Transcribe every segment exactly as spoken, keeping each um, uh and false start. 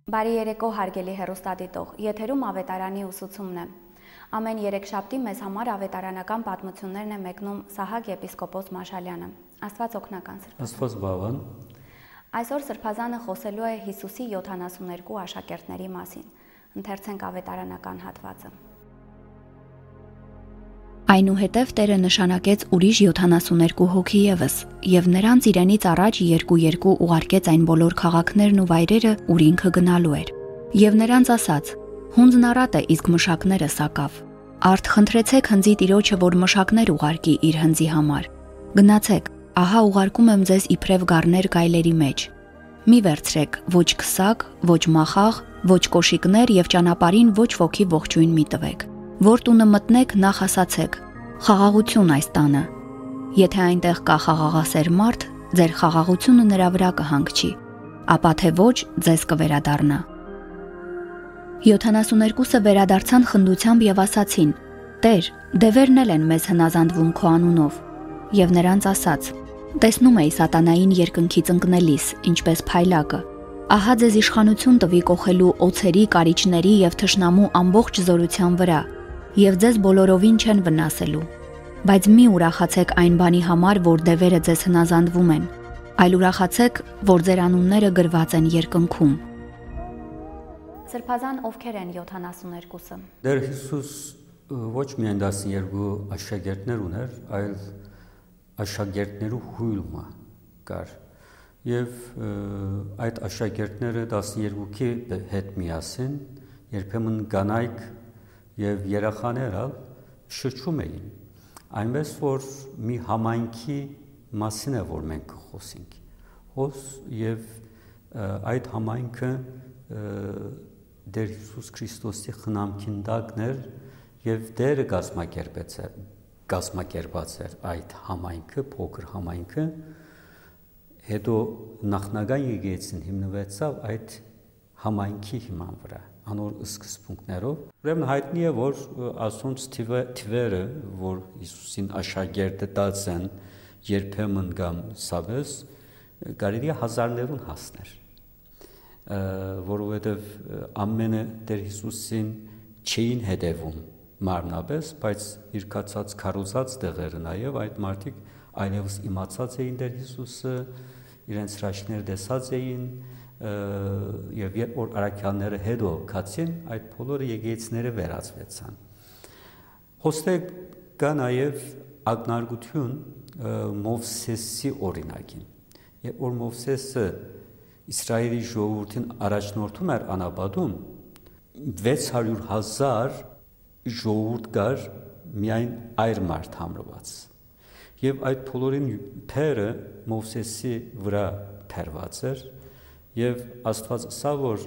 Բարի երեկո հարգելի հեռուստադիտող, եթերում ավետարանի ուսուցումն է։ Ամեն երեքշաբթի մեզ համար ավետարանական պատմություններն է մեկնում Սահակ եպիսկոպոս Մաշալյանը։ Աստված օգնական Սրբազան։ Աստված բավան։ Այսօր Սրբազանը խոսելու է Հիսուսի յոթանասուններկու աշակերտների մասին։ Ընթերցենք ավետարանական հատվածը։ Այնուհետև Տերը նշանակեց ուրիշ յոթանասուններկու հոգի ևս, եւ նրանց իրենից առաջ երկու-երկու ուղարկեց այն բոլոր քաղաքներն ու վայրերը, ուր ինքը գնալու էր։ Եվ նրանց ասաց. «Հունձն առատ է, իսկ մշակները սակավ։ Արդ խնդրեցեք հնձի Տիրոջը, որ մշակներ ուղարկի իր հնձի համար։ Գնացեք, ահա ուղարկում եմ ձեզ իբրև գառներ գայլերի մեջ։ Մի վերցրեք ոչ քսակ, ոչ մախաղ, ոչ կոշիկներ եւ ճանապարհին ոչ ոքի ողջույն մի տվեք։ Որ տունը մտնեք, նախ ասացեք. խաղաղություն այս տանը։ Եթե այնտեղ կա խաղաղասեր մարդ, ձեր խաղաղությունը նրա վրա կհանգչի, ապա թե ոչ, ձեզ կվերադառնա։ Յոթանասուներկուսը վերադարձան խնդությամբ եւ ասացին. Տեր, դևերն էլ են մեզ հնազանդվում քո անունով։ Եվ նրանց ասաց. տեսնում էի սատանային երկնքից ընկնելիս, ինչպես փայլակը։ Ահա ձեզ իշխանություն տվի կողելու օձերի, կարիճների եւ թշնամու ամբողջ զորության վրա, եւ ձեզ բոլորովին չեն վնասելու։ Բայց մի ուրախացեք այն բանի համար, որ դևերը ձեզ հնազանդվում են, այլ ուրախացեք, որ ձեր անունները գրված են երկնքում։ Սրբազան ովքեր են յոթանասուներկուսը։ Տեր Հիսուս ոչ միայն տասներկու աշակերտներ ուներ, այլ աշակերտներու հույլումը կար։ Եվ այդ աշակերտները տասներկուքի հետ միասին երբեմն կանայք եւ երեխաները շրջում էին, այնպես որ մի համայնքի մասին է որ մենք խոսենք։ Հոս եւ այդ համայնքը Տեր Հիսուս Քրիստոսի խնամքին տակներ եւ Տերը գազմակերպեց է, գազմակերպած էր այդ համայնքը, փոքր համայնքը, հետո նախնական եկեղեցին հիմնվեցավ այդ համայնքի հիման վրա, անոր սկզբունքներով։ Ուրեմն հայտնի է, որ ասոնց թվերը, որ Հիսուսին աշակերտը տած են երբեմն կամ սավես, կարելի է հազարներուն հասներ, որովհետև ամենը Տեր Հիսուսին չէին հետևում մարմնապես, բայց իր կացած քարոզած տեղերը նաև այդ մարդիկ այլևս իմացած էին Տեր Հիսուսը, իրենց հրաշքներ տեսած էին, եւ երբ որ առաքյալները հետո կացին, այդ բոլորը եկեղեցիները վերածվեցան։ Խոստեք կա նաև ակնարկություն Մովսեսի օրինակին։ Երբ որ Մովսեսը Իսրայելի ժողովրդին առաջնորդում էր անապատում, վեց հարյուր հազար ժողովուրդ կար միայն այր մարդ համրված։ Եվ այդ բոլորին թերը Մովսեսի վրա թերված էր, եւ Աստված ասա, որ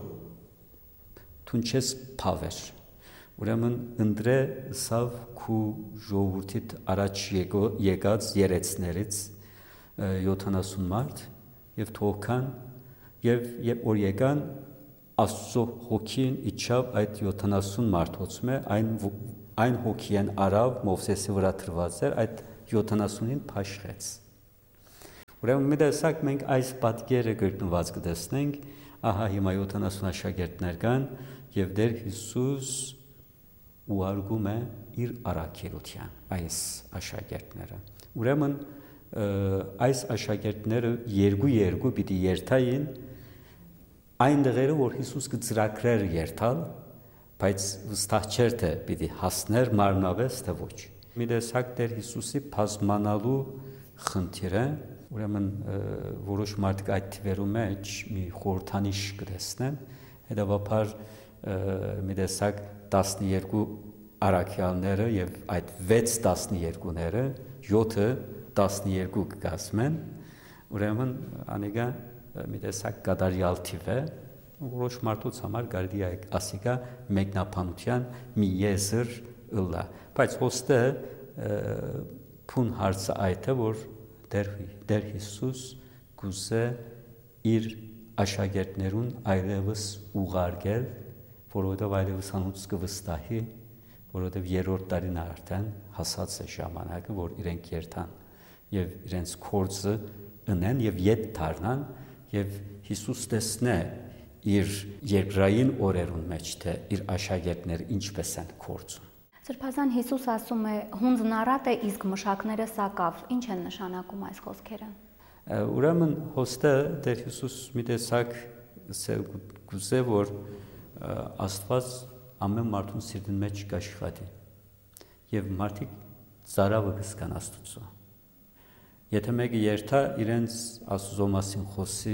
դու չես փավեր։ Ուրեմն ընտրե սավ քու ժողովրդիդ առաջ եկած երեցներից յոթանասուն մարդ եւ թողքան եւ երբ որ եկան Աստծո հոգին իջավ այդ յոթանասուն մարդոցում է այն այն հոգին արավ Մովսեսի վրա թրված էր այդ յոթանասունին փաշխեց։ Ուրեմն մի տեսակ մենք այս պատկերը գտնված կտեսնենք, ահա հիմա յոթանասուն աշակերտներ կան եւ Տեր Հիսուս ուղարկում է իր առաքելության այս աշակերտները։ Ուրեմն այս աշակերտները երկու-երկու պիտի երթային այն դեղերը, որ Հիսուս կծրագրեր երթալ, բայց վստահ չէր թե պիտի հասներ մարմնավես թե ոչ։ Մի տեսակ Տեր Հիսուսի բազմանալու խնդիրը, ուրեմն որոշ մարդիկ այդ թվերու մեջ մի խորհրդանիշ կտեսնեն, հետևաբար մի տեսակ տասներկու առաքյալները եւ այդ վեց տասներկուները յոթը տասներկու կգազմեն, ուրեմն անիկա մի տեսակ կատարյալ թիվ է, որոշ մարդուց համար կարելի է ասիկա մեկնաբանության մի եզր ըլլա, բայց ոստը փուն հարցը այդ է, որ Տեր Հիսուս գուզե իր աշակերտներուն այլևս ուղարկել, որովհետև այլևս անոնց կվստահի, որովհետև երրորդ տարին արդեն հասած է ժամանակը, որ իրենք երթան եւ իրենց կորձը ընեն եւ ետ դառնան եւ Հիսուս տեսնե իր երկրային օրերուն մեջ, թե իր աշակերտները ինչպես են կործում։ Սրբազան Հիսուս ասում է հունձն առատ է, իսկ մշակները սակավ։ Ինչ են նշանակում այս խոսքերը։ Ուրեմն հոստը Տեր Հիսուս մի տեսակ գուզե, որ Աստված ամեն մարդուն սիրտին մեջ կաշխատի եւ մարդիկ ծարավը կսկան Աստծո։ Եթե մեկը երթա իրենց Աստծո մասին խոսի,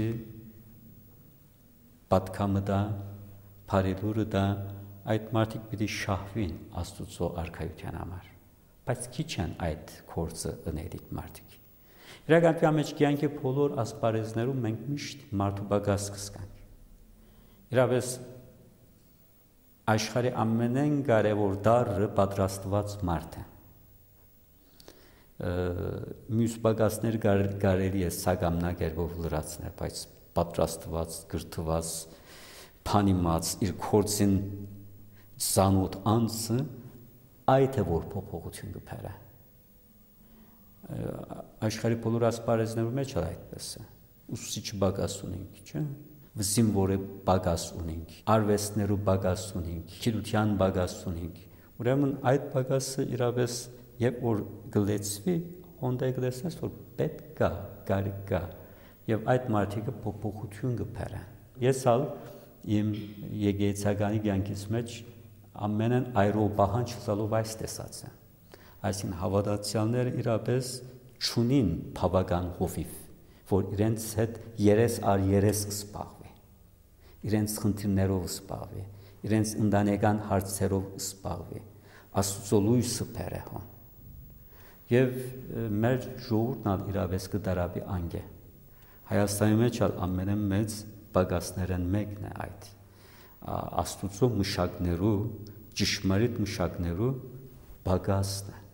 պատկամը դա, բարելուրը դա, այդ մարդիկ պիտի շահվին Աստծո արքայության համար։ Բայց քիչ են այդ կորձը ընելիք մարդիկ։ Իրականության մեջ կյանքի բոլոր ասպարեզներում մենք միշտ մարդու բագաս կսկանք։ Իրավես աշխարհի ամենեն կարևոր դառը պատրաստված մարդ է։ Մյուս բագասներ կարելի է սագամնագերով լրացնել, բայց պատրաստված, գրթված, փանիմաց իր կորձին զանոթ անձը այդ է որ փոփոխություն կփերը։ Աշխարհի բոլոր ասպարեզներում մեջ այդպես է։ Ուսուցիչ բագաս ունենք, չէ՞։ Զինվորը բագաս ունենք, արվեստներու բագաս ունենք, գիտության բագաս ունենք։ Ուրեմն այդ բագասը իրավես երբ որ գլեցվի, հոնդե գլեցնես, որ պետք կա, կարիք կա, եւ այդ մարդիկը փոփոխություն կփերեն։ Ես ալ իմ եկեղեցականի կյանքից մեջ ամենն այրով բահանջ լալով այս տեսած եմ։ Այսինքն հավատացյալները իրապես չունին բավական հովիվ, որ իրենց հետ երես առ երես կսպաղվի, իրենց խնդիրներով կսպաղվի, իրենց ընտանեկան հարցերով կսպաղվի, Աստծո լույսը բերե հոն։ Եվ մեր ժողովուրդն իրավես կդարաբի անգե։ Հայաստանի մեջ ամենամեծ բագասներն մեկն է այդ։ Աստծո մշակներու, ճշմարիտ մշակներու բագասն է։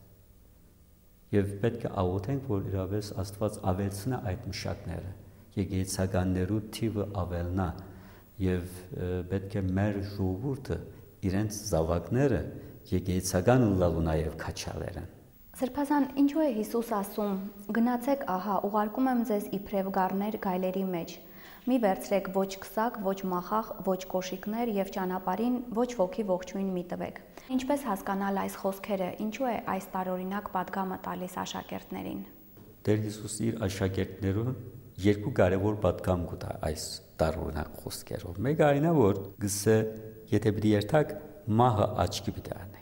Եվ պետք է աղոթենք, որ իրավես Աստված ավելցնա այդ մշակները, եկեղեցականներու թիվը ավելնա, եւ պետք է մեր ժողովուրդը իրենց զավակները եկեղեցական լալու նաեւ քաչալերեն։ Սրբազան, ինչու է Հիսուս ասում. գնացեք, ահա, ուղարկում եմ ձեզ իբրև գառներ գայլերի մեջ։ Մի վերցրեք ոչ քսակ, ոչ մախախ, ոչ կոշիկներ եւ ճանապարհին ոչ ոքի ողջույն մի տվեք։ Ինչպես հասկանալ այս խոսքերը, ինչու է այս տարօրինակ պատգամը տալիս աշակերտներին։ Տեր Հիսուս իր աշակերտներուն երկու կարևոր պատգամ կտա այս տարօրինակ խոսքերով։ Մեկը այն է, որ գսե եթե պիտի երթակ մահը աչքի պիտի առնեք։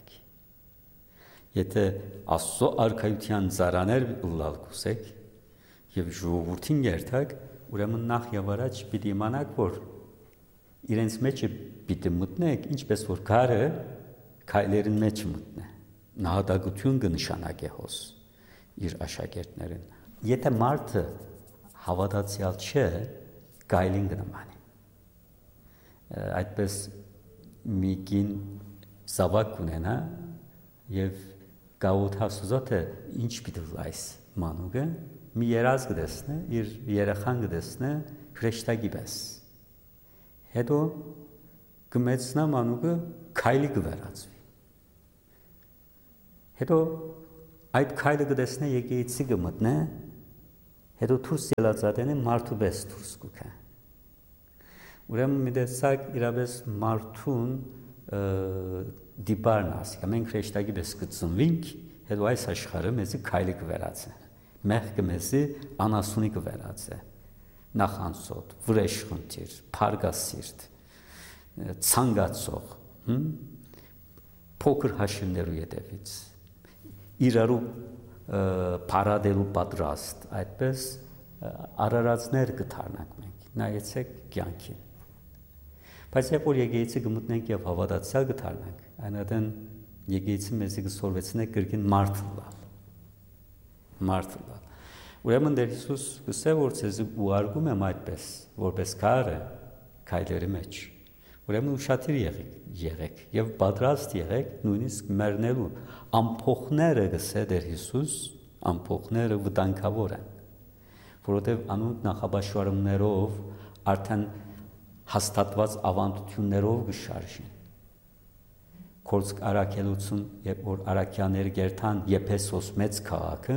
Եթե Աստծո արքայության ծառաներ լալ կուսեք եւ ժողովրդին երթակ, ուրեմն նախ եւ առաջ պիտի իմանաք, որ իրենց մեջ պիտի մտնեք, ինչպես որ քարը քայլերին մեջ մտնե։ Նահատակություն կնշանակե հոս իր աշակերտներին։ Եթե մարդը հավատացյալ չէ, գայլին կնմանի։ Այդպես մի կին զավակ ունենա եւ գաութասուզոթը ինչ պիտի լայս մանուկը մի երազ կդեսնե իր երախան կդեսնե քրեշտագի պես հետո կմեցնա մանուկը քայլի կվերածվի հետո այդ քայլը կդեսնե եկեղեցի կմտնե հետո դուրս ելածատենը մարդու պես դուրս կուքա ուրեմն մի տեսակ իրավես մարդուն դիպարն ասի, մենք քրեշտագի պես կծնվինք, հետո այս աշխարհը մեզի քայլի կվերածե, մեղքը մեզի անասունի կվերածե, նախանցոտ, վրեժխնդիր, փարգասիրտ, ցանկացող, փոքր հաշիվներու ետևից, իրարու փարադելու պատրաստ, այդպես արարածներ կդառնանք մենք, նայեցեք կյանքին։ Բայց երբ որ եկեղեցի կմտնենք եւ հավատացյալ կդառնանք, այնատեն եկեղեցի մեզի կսորվեցնե կրկին մարդ լալ։ Մարդ լալ։ Ուրեմն Տեր Հիսուս գսե որ ցեզի ուղարկում եմ այդպես, որպես քարը քայլերի մեջ։ Ուրեմն ուշադիր եղեք, եղեք եւ պատրաստ եղեք նույնիսկ մեռնելու ամփոխները գսե Տեր Հիսուս, ամփոխները վտանգավոր են, որովհետեւ անոնք նախաբաշխարումներով արդեն հաստատված ավանդություններով կշարժին։ Կորցք արաքելություն, երբ որ արաքյաները գերթան Եփեսոս մեծ քաղաքը,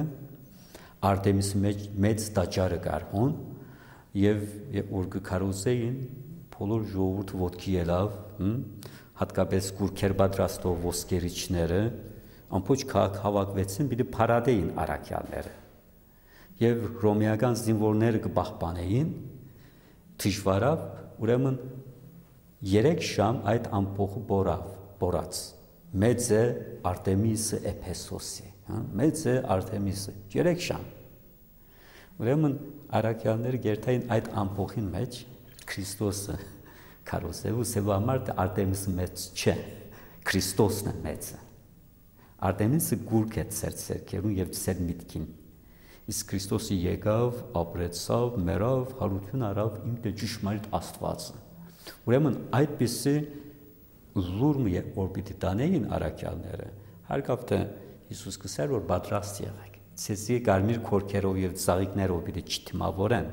Արտեմիսի մեջ մեծ տաճարը կար հոն, եւ երբ որ կքարոզեին բոլոր ժողովուրդը ոտքի ելավ, հատկապես գուրքեր պատրաստող ոսկերիչները, ամբողջ քաղաք հավաքվեցին, պիտի փարադեին առաքյալները։ Եվ ռոմեական զինվորները կպահպանեին դժվարավ, ուրեմն երեք շամ այդ ամփոխը բորավ, բորած։ Մեծ է Արտեմիսը Էփեսոսի, մեծ է Արտեմիսը, երեք շամ։ Ուրեմն առաքյալները գերտային այդ ամփոխին մեջ Քրիստոսը քարոզելու սեվամար Արտեմիսը մեծ չէ, Քրիստոսն է մեծը։ Արտեմիսը գուրք է ծեր ցերկերուն եւ ծեր միտքին։ Իսկ Քրիստոսը եկավ, ապրեցավ, մեռավ, հարություն արավ ինքը ճշմարիտ Աստվածը։ Ուրեմն այդպիսի լուրմը որ պիտի տանեին առաքյալները, հարկավ թե Հիսուս կսեր որ պատրաստ եղեք։ Ցեզի կարմիր քորքերով եւ ծաղիկներով պիտի չթիմավորեն։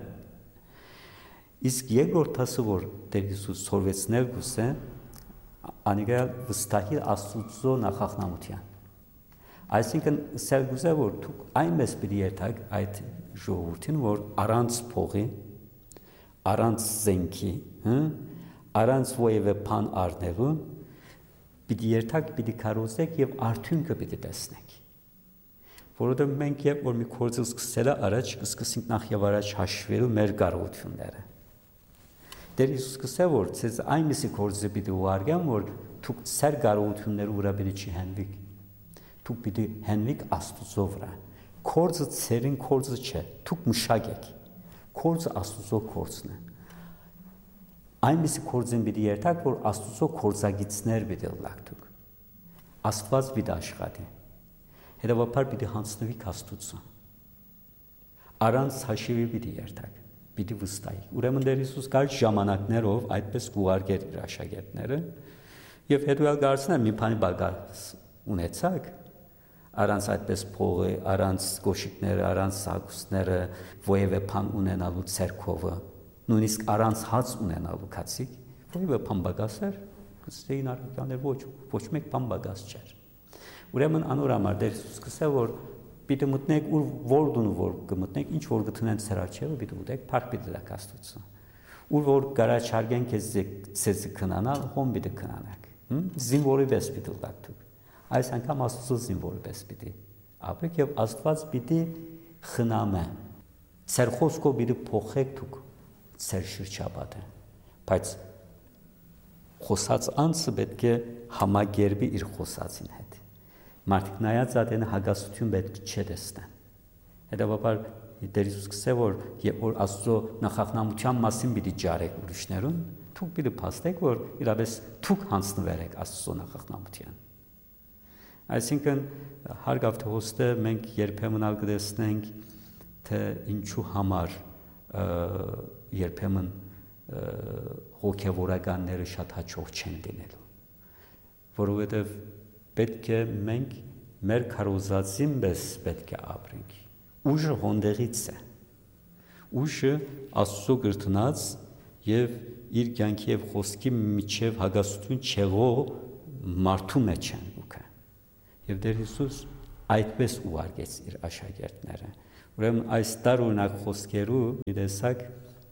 Իսկ երկրորդ տասը որ Տեր Հիսուս սորվեցնել գուսե, անիկալ վստահի Աստծո նախախնամության։ Այսինքն սեր գուզե որ դուք այնպես պիտի երթաք այդ ժողովրդին, որ առանց փողի, առանց զենքի, առանց ովևէ բան առնելու, պիտի երթաք, պիտի քարոզեք եւ արդյունքը պիտի տեսնեք։ Որովհետեւ մենք երբ որ մի գործը սկսելա առաջ կսկսենք նախ եւ առաջ հաշվելու մեր կարողությունները։ Տեր Հիսուս կսե որ ցեզ այնպիսի գործը պիտի ուղարկեմ, որ դուք ծեր կարողությունները ուրա պիտի չհենվիկ։ Դուք պիտի հենվիկ Աստծո վրա։ Գործը ցերին գործը չէ, դուք մշակեք։ Գործը Աստծո գործն է։ Այնպիսի գործին պիտի երթաք, որ Աստծո գործագիծներ պիտի լակ դուք։ Աստված պիտի աշխատի։ Հետևաբար պիտի հանձնվիկ Աստծո։ Առանց հաշիվի պիտի երթաք, պիտի վստահի։ Ուրեմն Տեր Հիսուս կար ժամանակներով այդպես կուղարկեր իր աշակերտները եւ հետո ալ գարցնել մի բանի բագաս ունեցակ առանց այդպես փողը, առանց գոշիկները, առանց սակուսները, ովևէ բան ունենալու ցերկովը, նույնիսկ առանց հաց ունենալու քացիկ, ովևէ բան բագասեր, կստեին առաքյալներ ոչ, ոչ մեկ բան բագաս չէր։ Ուրեմն անոր համար Տեր Հիսուս կսե որ պիտի մտնեք ուր որ դուն որ կմտնեք, ինչ որ գտնեն ցեր արջևը պիտի ուտեք, փառք պիտի դաք Աստծո։ Ուր որ գարաչարգեն քեզ ցեզ կնանալ, հոմ պիտի կնանաք։ Զինվորի պես պիտի լակ դուք։ Այս անգամ Աստծո զինվորի պես պիտի ապրեք եւ Աստված պիտի խնամե։ Ցեր խոսքով պիտի փոխեք դուք ցեր շրջապատը։ Բայց խոսած անձը պետք է համագերբի իր խոսածին հետ։ Մարդիկ նայած ատեն հագասություն պետք չէ տեսնեն։ Հետևաբար Տեր Հիսուս կսե որ երբ որ Աստծո նախախնամության մասին պիտի ջարեք ուրիշներուն, դուք պիտի փաստեք որ իրապես դուք հանձնվերեք Աստծո նախախնամության։ Այսինքն հարգավ թե հոստը մենք երբեմն ալ կտեսնենք թե ինչու համար երբեմն հոգևորականները շատ հաջող չեն լինելու, որովհետև պետք է մենք մեր քարոզածին պես պետք է ապրենք։ Ուժը հոնդեղից է, ուժը Աստծո գրտնած եւ իր կյանքի եւ խոսքի միջև հագասություն չեղող մարդու մեջ են ուքը։ Եվ Տեր Հիսուս այդպես ուղարկեց իր աշակերտները։ Ուրեմն այս տարօրինակ խոսքերու մի տեսակ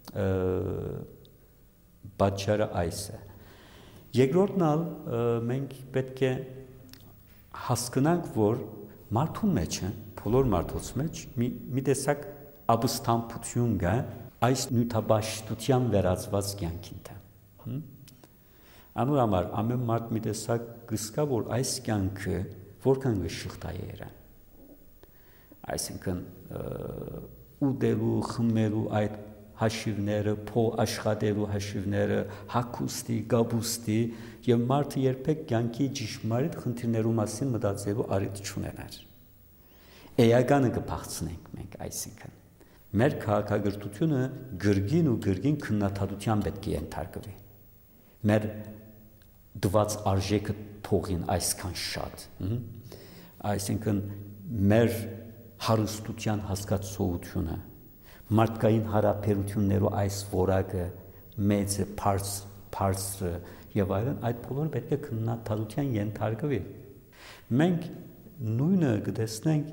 պատճառը այս է։ Երկրորդն ալ մենք պետք է հասկանանք, որ մարդու մեջ է, բոլոր մարդոց մեջ մի, մի տեսակ ապստամբություն կա այս նյութաբաշխության վերածված կյանքին թե։ Անոր համար ամեն մարդ մի տեսակ գսկա, որ այս կյանքը որքան գշղտայեր է։ Այսինքն ուտելու, խմելու այդ հաշիվները, փող աշխատելու հաշիվները, հագուստի, գաբուստի եւ մարդը երբեք կյանքի ճշմարիտ խնդիրներու մասին մտածելու արիթ չունենար։ Էականը կփախցնենք մենք, այսինքն մեր քաղաքագրթությունը գրգին ու գրգին քննադատության պետք է ենթարկվի։ Մեր դված արժեքը փողին այսքան շատ, այսինքն մեր հարստության հասկացողությունը, մարդկային հարաբերություններու այս որակը մեծ է, բարձր եւ այլն, այդ բոլորը պետք է քննադատության ենթարկվի։ Մենք նույնը կտեսնենք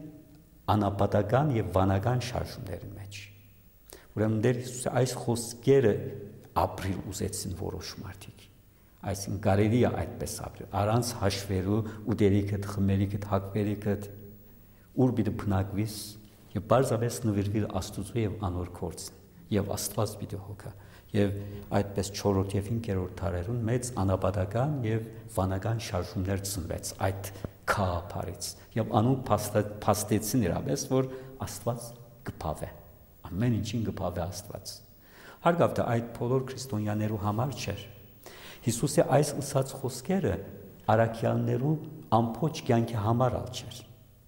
անապատական եւ վանական շարժումների մեջ։ Ուրեմն Տեր Հիսուսը այս խոսքերը ապրիլ ուզեցին որոշ մարդիկ։ Այսինքն կարելի է այդպես ապրել, առանց հաշվելու ու դերիքդ, խմելիքդ, հակվելիքդ, ուր պիտի փնակվիս եւ բարձրապես նվիրվիր Աստծո եւ անոր գործին եւ Աստված պիտի հոգա եւ այդպես չորրորդ եւ հինգերորդ դարերուն մեծ անապատական եւ վանական շարժումներ ծնվեց այդ քահապարից եւ անուն փաստեցին իրապես որ Աստված կփավե ամեն ինչին կփավե Աստված հարգավ դա այդ բոլոր քրիստոնյաներու համար չէր Հիսուսի այս ըսած խոսքերը արաքյալներու ամփոփ կյանքի համար ալ չէր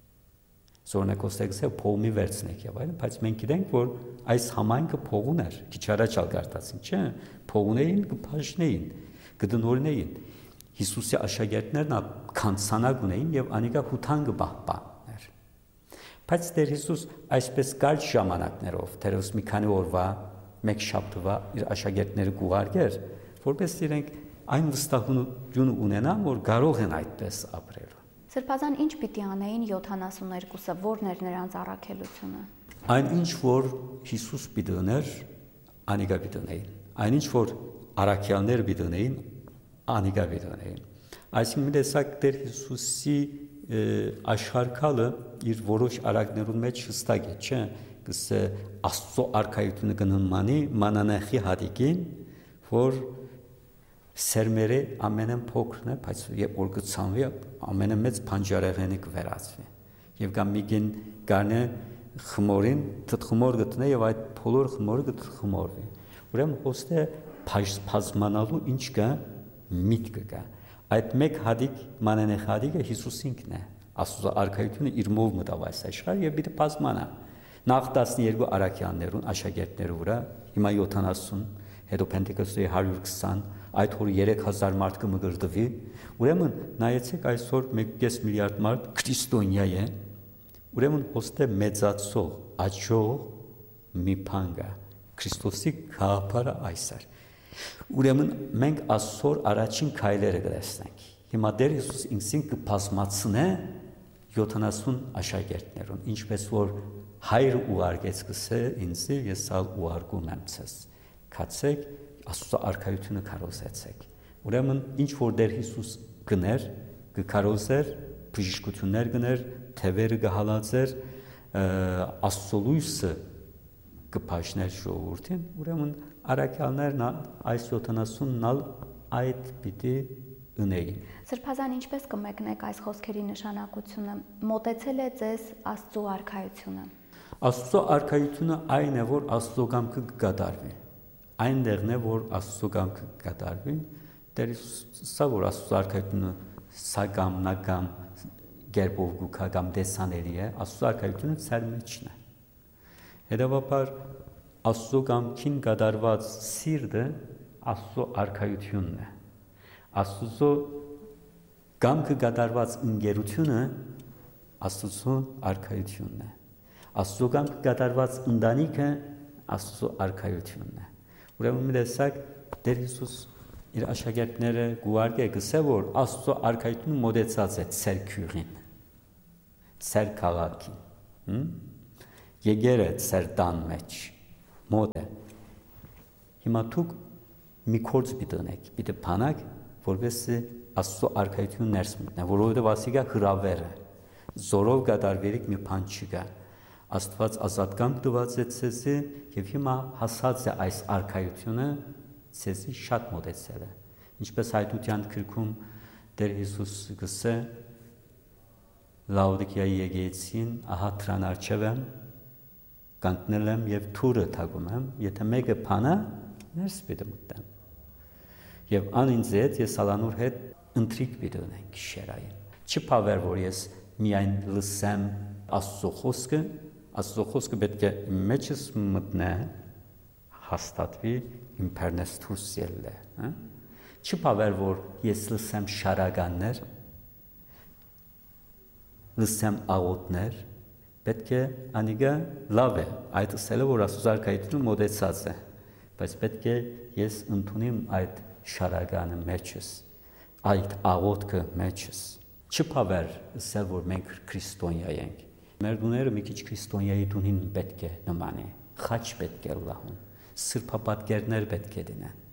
Զորնակոստեքսը փողմի վերցնեք եւ այլն, բայց մենք գիտենք, որ այս համայնքը փողուն էր, քիչ առաջ ալ գարտացին, չէ՞, փողունեին, կփաշնեին, կդնորնեին։ Հիսուսի աշակերտներն քանցանակ ունեին եւ անիկա հութան կպահպաներ։ Բայց Տեր Հիսուս այսպես կարճ ժամանակներով, դերևս մի քանի օրվա, մեկ շաբթվա իր աշակերտները գուղարկեր, որպես իրենք այն վստահությունը ունենան, որ կարող են այդպես ապրել։ Սրբազան ինչ պիտի անեին յոթանասուններկուսը, որն էր նրանց առաքելությունը։ Այն ինչ որ Հիսուս պիտի ուներ, անիկա պիտի ունեին։ Այն ինչ որ առաքյալներ պիտի ունեին, անիկա պիտի ունեին։ Այսինքն տեսակ Տեր Հիսուսի աշխարհակալը իր որոշ արակներուն մեջ հստակ է, չէ՞, կսե Աստծո արքայությունը կնմանի մանանեխի հատիկին, որ Սերմերը ամենն փոքրն է, բայց երբ որ կցանվի, ամենամեծ փանջարեղենը կվերածվի։ Եվ կամ միգին գարնե խմորին, թթխմոր գտնե եւ այդ բոլոր խմորը կթխմորվի։ Ուրեմն ոստե բազմանալու ինչ կա, միտք կա։ Այդ մեկ հադիկ մանանեխ հադիկը Հիսուսինքն է։ Աստծո արքայությունը իր մով մտավ այս աշխարհ եւ պիտի բազմանա։ Նախ տասներկու արաքյաններուն աշակերտներու վրա, հիմա յոթանասուն, հետո Պենտեկոստի հարյուր քսան այդ օրը երեք հազար մարդ կմգրդվի, ուրեմն նայեցեք այսօր մեկ կես միլիարդ մարդ քրիստոնյա է, ուրեմն ոստե մեծացող, աճող մի բան կա, Քրիստոսի գաղափարը այս է։ Ուրեմն մենք այսօր առաջին քայլերը կտեսնենք։ Հիմա Տեր Հիսուս ինքսին կբազմացնե յոթանասուն աշակերտներուն, ինչպես որ Հայրը ուղարկեց կսե ինձ, ես ալ ուղարկում եմ ցես։ Քացեք Աստծո արքայությունը կարոզեցեք։ Ուրեմն ինչ որ Տեր Հիսուս գներ, կկարոզեր, բժշկություններ գներ, թևերը կհալածեր, Աստծո լույսը կփաշներ ժողովրդին, ուրեմն արաքյալներն այս յոթանասունն ալ այդ պիտի ունեին։ Սրբազան ինչպես կմեկնեք այս խոսքերի նշանակությունը, մոտեցել է ձեզ Աստծո արքայությունը։ Աստծո արքայությունը այն է, որ Աստծո կամքը կկատարվի։ Այնտեղն է, որ Աստծո կամքը կկատարվի, Տեր սա որ Աստծո արքայությունը սա կամ նա կամ գերբով գուքա կամ դեսաների է, Աստծո արքայությունը ծեր մեջն է։ Հետևաբար Աստծո կամքին կատարված սիրտը Աստծո արքայությունն է։ Աստծո կամքը կատարված ընկերությունը Աստծո արքայությունն է։ Աստծո կամքը կատարված ընտանիքը Աստծո արքայությունն է։ Ուրեմն մի տեսակ Տեր Հիսուս իր աշակերտները գուարգե գսե որ Աստծո արքայությունը մոդեցած է ծեր քյուրին, ծեր քաղաքին, եկեր է ծեր տան մեջ, մոդ է։ Հիմա դուք մի գործ պիտի ունեք, պիտի բանակ, որովհետեւ Աստծո արքայությունը ներս մտնի, որովհետեւ ասիկա հրավեր է, զորով կատարվելիք մի բան չկա։ Աստված ազատ կամք տված է ցեզի եւ հիմա հասած է այս արքայությունը ցեզի շատ մոտեցել է ինչպես հայտության գրքում Տեր Հիսուս գսե Լաուդիկիայի եկեղեցին ահա դրան արչև եմ կանգնել եմ եւ թուրը թագում եմ եթե մեկը փանա ներս պիտի մտնեմ եւ ան ինձ հետ ես ալանուր հետ ընտրիկ պիտի ունենք գիշերային չփավեր որ ես միայն լսեմ Աստծո խոսքը Աստծո խոսքը պետք է մեջս մտնե հաստատվի իմ բեռնես դուրս ելը, հա? Չփավեր որ ես լսեմ շարականներ, լսեմ աղոթներ, պետք է անիգա լավ է, այդ ասելը որ Աստծո արքայությունը մոտեցած է, բայց պետք է ես ընդունեմ այդ շարականը մեջս, այդ աղոթքը մեջս, չփավեր ասել որ մենք քրիստոնյա ենք Մեր դուները մի քիչ քրիստոնյայի դունին պետք է նմանի, խաչ պետք է լահուն, սրբապատկերներ պետք է դինեն։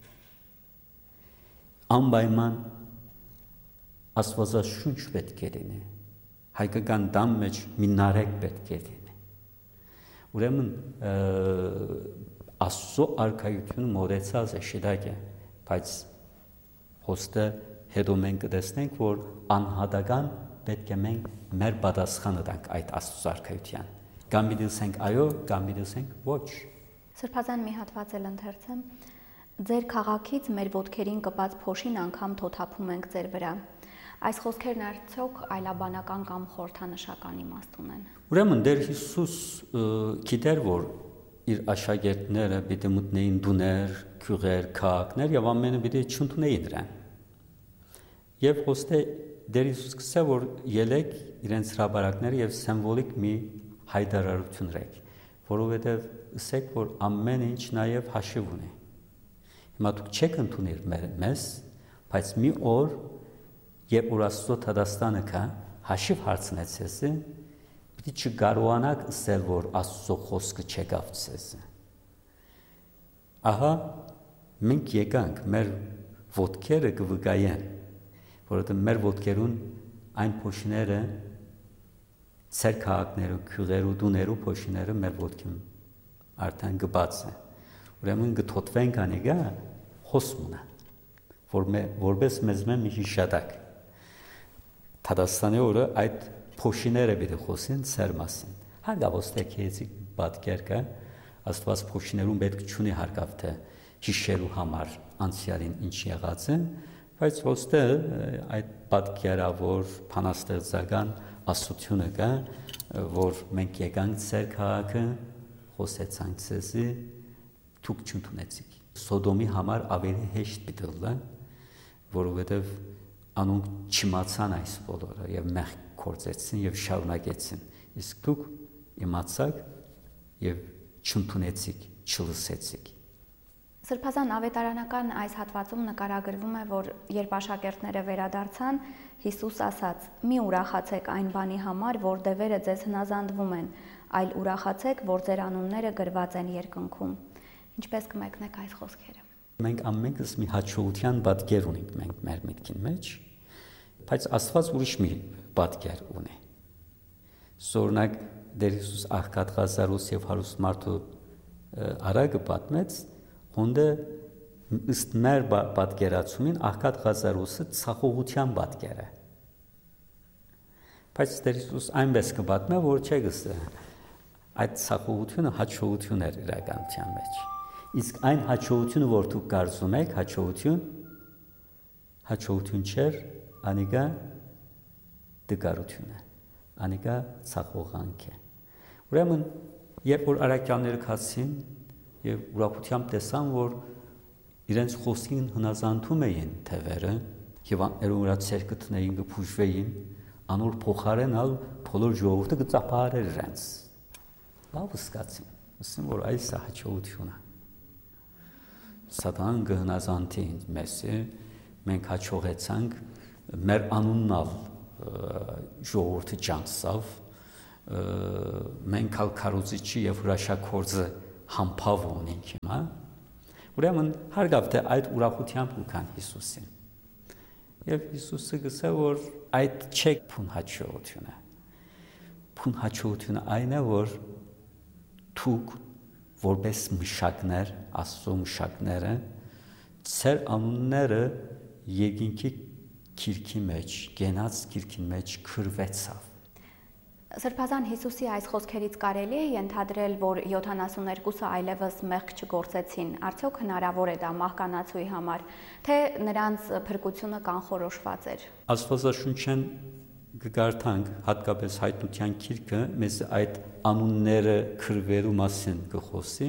անպայման աստվածաշունչ պետք է լինի, հայկական դամ մեջ մի նարեկ պետք է լինի։ Ուրեմն Աստծո արքայությունը մոռացած է շիդակ է, բայց հոստը հետո մենք կտեսնենք, որ անհատական պետք է մենք մեր պատասխանը տանք այդ Աստծո արքայության։ Կամ մի դասենք այո, կամ մի դասենք ոչ։ Սրբազան մի հատված էլ ընթերցեմ։ Ձեր քաղաքից մեր ոտքերին կպած փոշին անգամ թոթափում ենք ձեր վրա։ Այս խոսքերն արդյոք այլաբանական կամ խորհրդանշական իմաստ ունեն։ Ուրեմն Տեր Հիսուս գիտեր, որ իր աշակերտները պիտի մտնեին դուներ, քյուղեր, քաղաքներ եւ ամենը պիտի չընդունեին նրան։ Եվ ոստե Տեր Հիսուս գսե, որ ելեք իրենց հրաբարակները եւ սիմվոլիկ մի հայտարարություն ռեք, որովհետեւ ասեք, որ ամեն ինչ նաեւ հաշիվ ունի։ Հիմա դուք չեք ընդունել մեզ, բայց մի օր, երբ որ Աստծո Թադաստանը կա, հաշիվ հարցնեց ձեզ, պիտի չկարողանաք ասել, որ Աստծո խոսքը չեկավ ձեզ։ Ահա մենք եկանք մեր ոտքերը կվկայեն, որովհետև մեր ոտքերուն այն փոշիները, ծեր քաղաքներու, քյուղերու, դուներու փոշիները մեր ոտքին արդեն գբած են։ Ուրեմն գթոթվենք անիգա խոսմունա, որ մե որպես մեզ մի հիշադակ։ Թադաստանի օրը այդ փոշիները պիտի խոսեն ծեր մասին։ Հանգավոստեքեցի պատկեր կա, Աստված փոշիներուն պետք չունի հարկավ թե հիշելու համար անցյալին ինչ եղած է, բայց ոստե այդ պատկերավոր փանաստեղծական աստությունը կա, որ մենք եկանք ծեր քաղաքը, խոսեցանք ցեզի, դուք չընդունեցիք։ Սոդոմի համար ավելի հեշտ պիտի լա, որովհետև անոնք չիմացան այս բոլորը եւ մեղք կործեցին եւ շարունակեցին։ Իսկ դուք իմացաք եւ չընդունեցիք, չլսեցիք։ Սրբազան ավետարանական այս հատվածում նկարագրվում է, որ երբ աշակերտները վերադարձան, Հիսուս ասաց. «Մի ուրախացեք այն բանի համար, որ դևերը ձեզ հնազանդվում են, այլ ուրախացեք, որ ձեր անունները գրված են երկնքում»։ Ինչպես կմեկնեք այս խոսքերը։ Մենք ամենքս մի հաջողության պատկեր ունենք մենք մեր միտքին մեջ, բայց Աստված ուրիշ մի պատկեր ունի։ Սորնակ Տեր Հիսուս աղքատ Ղազարոս եւ հարուստ մարդու արագը պատմեց, հոնդը ըստ մեր պատկերացումին աղքատ Ղազարոսը ցախողության պատկեր է։ Բայց Տեր Հիսուս այնպես կպատմե, որ չէ գսե այդ ցախողությունը հաջողություն էր իրականության մեջ։ Իսկ այն հաջողությունը, որ դուք կարծում եք, հաջողություն, հաջողություն չէր, անիկա դգարություն է, անիկա ցախողանք է։ Ուրեմն, երբ որ արաքյանները քացին եւ ուրախությամբ տեսան, որ իրենց խոսքին հնազանդում էին թևերը եւ աներու վրա ցերկը տնեին կփուժվեին, անոր փոխարենալ բոլոր ժողովուրդը կծափարեր իրենց։ Լավ սկացին, ասում որ այս է հաջողությունը։ Սատան գհնազանդի մեզ, մենք հաջողեցանք, մեր անուննալ ժողովուրդը ջանցավ, մենք ալ քարոզիչի եւ հրաշագործը համբավ ունենք հիմա։ Ուրեմն հարգավ թե այդ ուրախությամբ ուքան Հիսուսին։ Եվ Հիսուսը գսե, որ այդ չեք փուն հաջողությունը։ Փուն հաջողությունը այն է, որ դուք որպես մշակներ, Աստծո մշակները, ծեր անունները երկինքի քիրքի մեջ, գենաց քիրքի մեջ քրվեցավ։ Սրբազան Հիսուսի այս խոսքերից կարելի է ենթադրել, որ յոթանասուններկուսը այլևս մեղք չգործեցին, արդյոք հնարավոր է դա մահկանացուի համար, թե նրանց փրկությունը կանխորոշված էր։ Աստվածաշունչեն կգարթանք, հատկապես հայտնության քիրքը, մեզ այդ անունները քրվելու մասին կխոսի,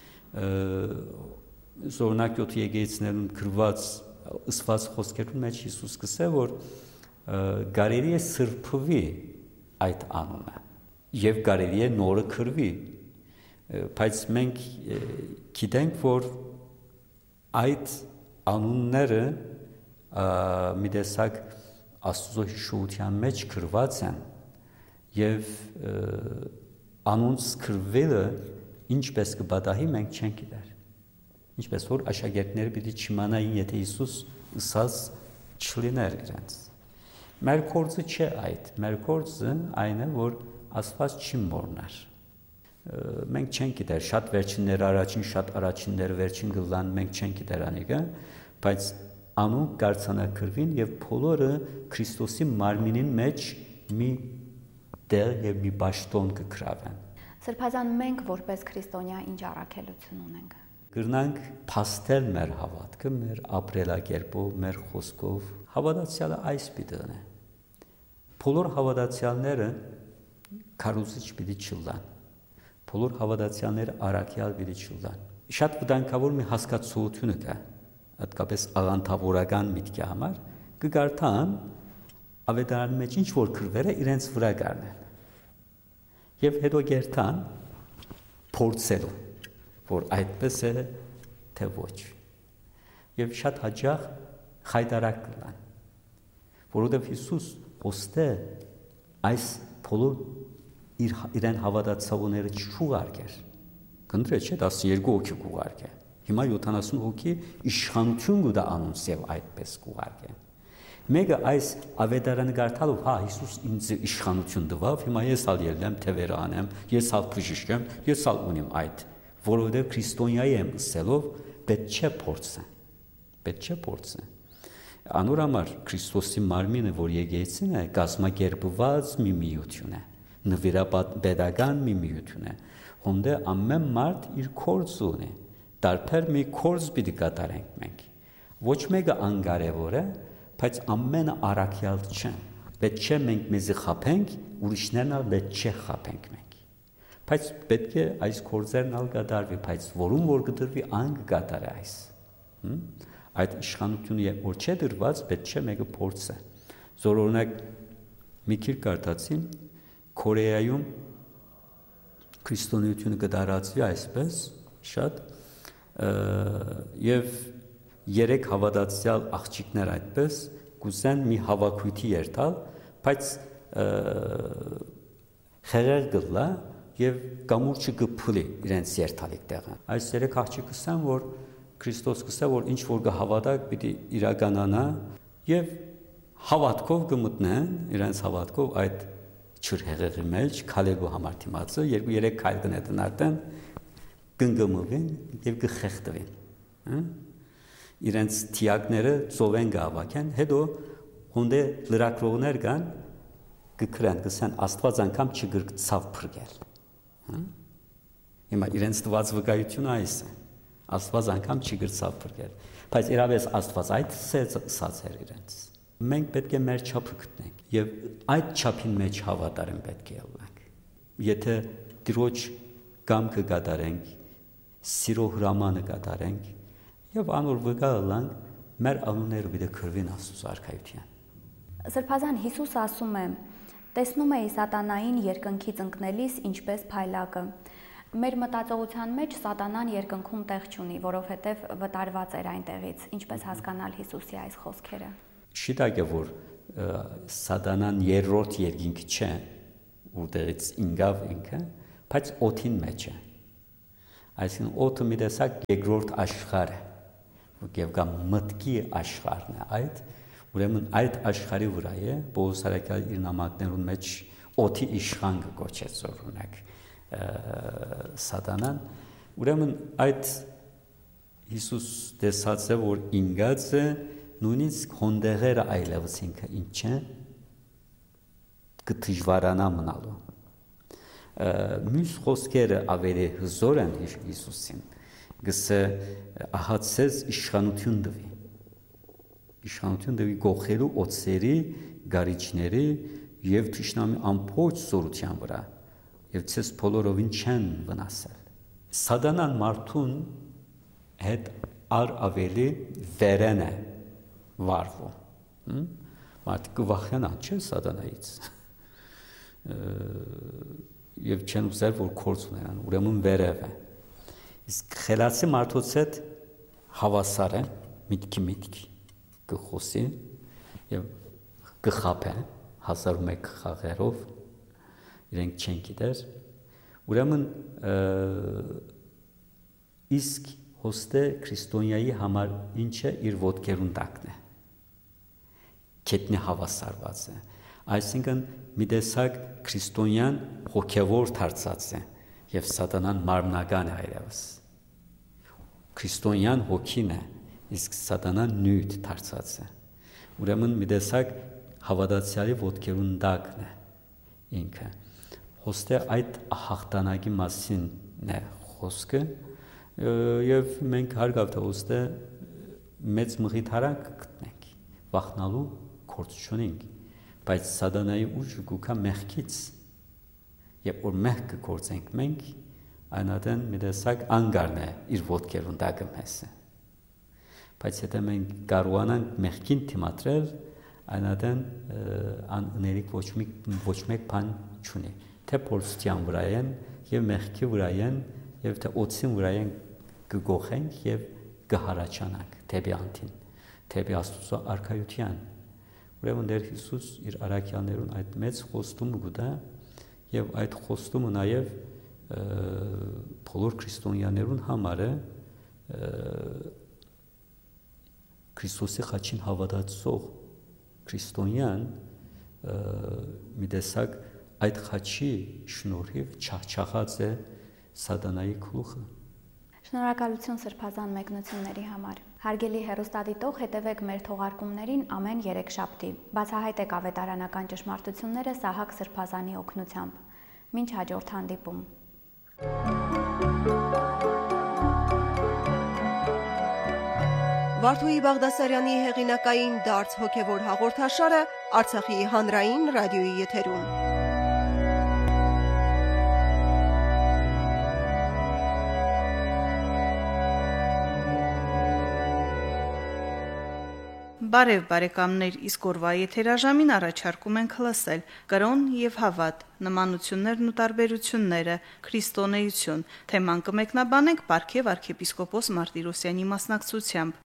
զորնակ յոթ եկեղեցիներում քրված ըսված խոսքերում մեջ Հիսուս կսե, որ կարելի է սրբվի այդ անունը եւ կարելի է նորը քրվի, բայց մենք գիտենք, որ այդ անունները մի տեսակ Աստծո հիշողության մեջ քրված են եւ անոնց քրվելը ինչպես կբադահի մենք չենք գիտեր։ Ինչպես որ աշակերտները պիտի չիմանային, եթե Հիսուս ըսած չլիներ իրենց։ Մեր կորձը չէ այդ, մեր կորձը այն է, որ Աստված չի մոռնար։ Մենք չենք գիտեր, շատ վերջիններ առաջին, շատ առաջինները վերջին գլան, մենք չենք գիտեր անիկը, բայց անուն կարձանակրվին եւ բոլորը Քրիստոսի մարմինին մեջ մի դեր եւ մի ճաշտոն կգրավեն։ Սրբազան մենք որպես քրիստոնյա ինչ առաքելություն ունենք։ Գրնանք փաստել մեր հավատքը, մեր ապրելակերպով, մեր խոսքով։ Հավատացյալը այս պիտի է։ Բոլոր հավատացյալները քարոզիչ պիտի չլան։ Բոլոր հավատացյալները առաքյալ պիտի չլան։ Շատ վտանգավոր մի հասկացություն կա, հատկապես աղանդավորական միտքի համար, կգարտան ավետարանի մեջ ինչ որ քրվերը իրենց վրա գարնեն։ Եվ հետո գերտան փորձելու, որ այդպես է թե ոչ։ Եվ շատ հաճախ խայտարակ կլան, որովհետև Հիսուս ոստե այս բոլոր իր իրեն հավատացողները չուղարկեր։ Կնդրե չէ տասներկու հոգի կուղարկե։ Հիմա յոթանասուն հոգի իշխանություն կուտա անոնց եւ այդպես կուղարկե։ Մեկը այս ավետարանը գարտալով, հա Հիսուս ինձ իշխանություն տվավ, հիմա ես ալ ելնեմ թևերը անեմ, ես ալ բժիշկեմ, ես ալ ունիմ այդ, որովհետեւ քրիստոնյայի եմ ըսելով պետք չէ փորձը։ Պետք չէ փորձը։ Անոր համար Քրիստոսի մարմինը, որ եկեղեցին է, կազմակերպված մի միություն է, նվիրապետական մի միություն է, հոնդե ամեն մարդ իր կորձ ունի, տարբեր մի կորձ պիտի կատարենք մենք։ Ոչ մեկը անկարևոր է, բայց ամենը առաքյալ չեն։ Պետք չէ մենք մեզի խափենք, ուրիշներն ալ պետք չէ խափենք մենք։ Բայց պետք է այս կորձերն ալ կատարվի, բայց որում որ կդրվի ան կկատարի այս։ Այդ իշխանությունը որ չէ դրված, պետք չէ մեկը փորձը։ Զոր օրինակ մի քիչ կարդացին Կորեայում քրիստոնեությունը կդարածվի այսպես շատ եւ երեք հավատացյալ աղջիկներ այդպես կուզեն մի հավաքույթի երթալ, բայց խեղեր գլա եւ կամուրջը կփլի իրենց երթալիք տեղը։ Այս երեք աղջիկը ասան, որ Քրիստոս կսա, որ ինչ որ կհավատակ պիտի իրականանա եւ հավատքով կմտնեն, իրենց հավատքով այդ չրհեղեղի մեջ քալելու համար դիմացը երկու երեք քայլ կնետեն արդեն կնգմվին եւ կխեղդվին։ Հա իրենց թիակները ծովեն գավակեն, հետո հոնդե լրակրողներ կան կգրան, կսան Աստված անգամ չգրկցավ փրկել։ Հա հիմա իրենց տված վկայությունը այս է։ Աստված անգամ չգրկցավ փրկել։ Բայց իրավես Աստված այդ սած էր իրենց։ Մենք պետք է մեր չափը գտնենք եւ այդ չափին մեջ հավատարիմ պետք է ելնենք։ Եթե Տիրոջ կամքը կատարենք, սիրո հրամանը կատարենք եւ անոր վկայալանք, մեր անունները պիտի քրվին Աստծո արքայության։ Սրբազան Հիսուս ասում է. տեսնում էի սատանային երկնքից ընկնելիս ինչպես փայլակը։ Մեր մտածողության մեջ սատանան երկնքում տեղ չունի, որովհետև վտարված էր այնտեղից։ Ինչպես հասկանալ Հիսուսի այս խոսքերը։ Շիտակ է, որ սատանան երրորդ երկինք չէ, որտեղից ինգավ ինքը, բայց օդին մեջ է։ Այսինքն օդը մի տեսակ երկրորդ աշխարհ է, եւ կամ մտքի աշխարհն է այդ, ուրեմն այդ աշխարհի վրա է Պողոս արաքյալը իր նամակներուն մեջ օդի իշխան կոչեց օրինակ սատանան, ուրեմն այդ Հիսուս տեսած է, որ ինգած է նույնիսկ հոնդեղերը այլևս ինքը ինչ է կդժվարանա մնալու։ Մյուս խոսքերը ավելի հզոր են Հիսուսին, գսե ահացես իշխանություն դվի, իշխանություն դվի գողելու օծերի, գարիչների եւ թշնամի ամբողջ զորության վրա, եւ ցես բոլորովին չեն վնասել։ Սատանան մարդուն հետ ար ավելի վերեն է վարվում։ Մարդիկ կվախենան, չէ՞ սատանայից։ Եվ չեն ուզել, որ կորց ունենան, ուրեմն վերև է։ Իսկ խելացի մարդոց հետ հավասար է, միտքի միտքի կխոսի եւ կխապե հազար ու մեկ խաղերով, իրենք չեն գիտեր, ուրեմն իսկ հոստե քրիստոնյայի համար ինչ է իր ոտքերուն տակն է։ գետնի հավասարված է, այսինքն մի տեսակ քրիստոնյան հոգևոր դարձած է եւ սատանան մարմնական է այլևս։ Քրիստոնյան հոգին է, իսկ սատանան նյութ դարձած է։ Ուրեմն մի տեսակ հավատացյալի ոտքերուն տակն է ինքը։ Ոստե այդ հաղթանակի մասին է խոսքը եւ մենք հարգավ թե ոստե մեծ մղիթարակ գտնենք, վախնալու գործ չունենք, բայց սատանայի ուժը գուքա մեղքից, երբ որ մեղքը գործենք մենք, այնադեն մի տեսակ անգարն է իր ոտքերուն տակը մեզ է, բայց եթե մենք կարողանանք մեղքին դիմադրել, այնադեն աներիկ ոչ մի ոչ մեկ բան չունի, թե փորձության վրա են եւ մեղքի վրա են եւ թե օծին վրա են կգողենք եւ կհարաճանանք դեպի անտին, դեպի Աստծո արքայության։ Ուրեմն Տեր Հիսուս իր արաքյաներուն այդ մեծ խոստումը գտա եւ այդ խոստումը նաեւ բոլոր քրիստոնյաներուն համար է Քրիստոսի խաչին հավատացող քրիստոնյան մի տեսակ այդ խաչի շնորհիվ չախչախած է սատանայի գլուխը։ Շնորհակալություն սրբազան մեկնությունների համար։ Հարգելի հեռուստադիտող, հետևեք մեր թողարկումներին ամեն երեքշաբթի։ Բացահայտեք ավետարանական ճշմարտությունները Սահակ Սրբազանի օգնությամբ։ Մինչ հաջորդ հանդիպում։ Վարդուհի Բաղդասարյանի հեղինակային դարձ հոգևոր հաղորդաշարը Արցախի հանրային ռադիոյի եթերում։ Բարև բարեկամներ, իսկ օրվա եթերաժամին առաջարկում ենք լսել կրոն եւ հավատ, նմանություններն ու տարբերությունները, քրիստոնեություն, թեման կմեկնաբանենք Պարքև arczepiskopos Մարտիրոսյանի մասնակցությամբ։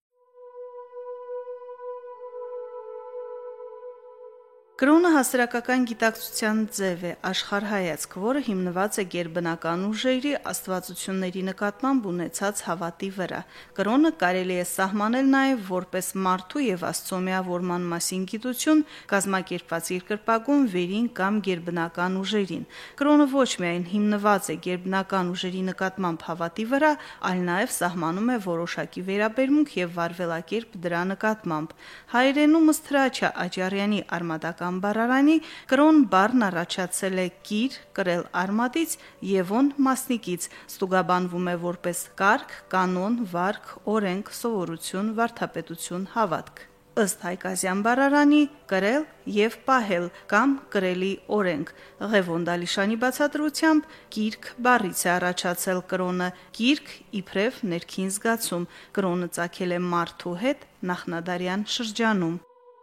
Կրոնը հասարակական գիտակցության ձև է, աշխարհայացք, որը հիմնված է գերբնական ուժերի աստվածությունների նկատմամբ ունեցած հավատի վրա։ Կրոնը կարելի է սահմանել նաև որպես մարդու եւ Աստծո միավորման մասին գիտություն, կազմակերպված երկրպագուն վերին կամ գերբնական ուժերին։ Կրոնը ոչ միայն հիմնված է գերբնական ուժերի նկատմամբ հավատի վրա, այլ նաև սահմանում է որոշակի վերաբերմունք եւ վարվելակերպ դրա նկատմամբ։ Հայերենում ըստ Հրաչյա Աճարյանի արմատական Բարարանի կրոն բառն առաջացել է կիր, կրել արմատից եւ on մասնիկից, ստուգաբանվում է որպես կարգ, կանոն, վարք, օրենք, սովորություն, վարդապետություն, հավատք։ Ըստ Հայկազյան Բարարանի կրել եւ պահել կամ կրելի օրենք։ Ղևոն Դալիշանի բացատրությամբ գիրք բառից է առաջացել կրոնը, գիրք իբրև ներքին զգացում։ Կրոնը ծագել է մարդու հետ նախնադարյան շրջանում։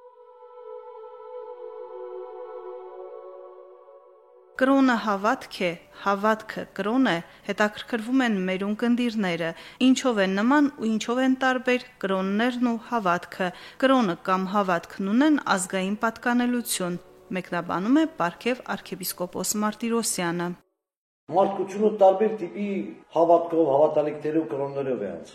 Կրոնը հավատք է, հավատքը կրոն է, հետաքրքրվում են մեր ունկնդիրները, ինչով են նման ու ինչով են տարբեր կրոններն ու հավատքը, կրոնը կամ հավատքն ունեն ազգային պատկանելություն, մեկնաբանում է Պարքև arczepiskopos Մարտիրոսյանը։ Մարդկությունը տարբեր տիպի հավատքով, հավատալիքներով, կրոններով է անց։